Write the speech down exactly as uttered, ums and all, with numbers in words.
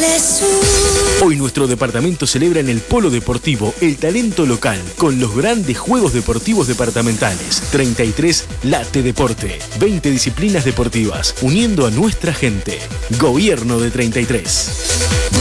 Hoy nuestro departamento celebra en el Polo Deportivo el talento local con los grandes juegos deportivos departamentales. treinta y tres Late Deporte. veinte disciplinas deportivas uniendo a nuestra gente. Gobierno de treinta y tres.